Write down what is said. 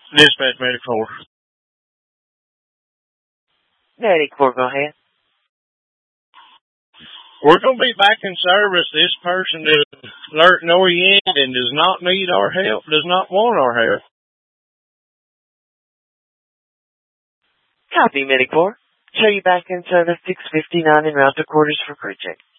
Dispatch Medic 4. Medic 4, go ahead. We're going to be back in service. This person is alerting Orient and does not need our help, does not want our help. Copy, Medic 4. Show you back in service 659 en route to quarters for crew check.